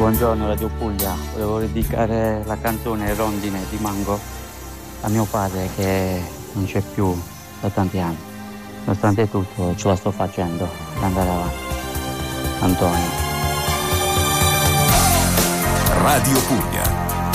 Buongiorno Radio Puglia, volevo dedicare la canzone Rondine di Mango a mio padre che non c'è più da tanti anni. Nonostante tutto ce la sto facendo per andare avanti. Antonio. Radio Puglia.